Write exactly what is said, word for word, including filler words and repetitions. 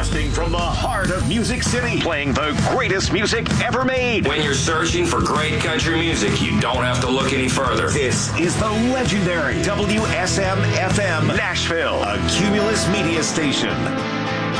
Broadcasting from the heart of Music City, playing the greatest music ever made. When you're searching for great country music, you don't have to look any further. This is the legendary W S M F M Nashville, a Cumulus media station.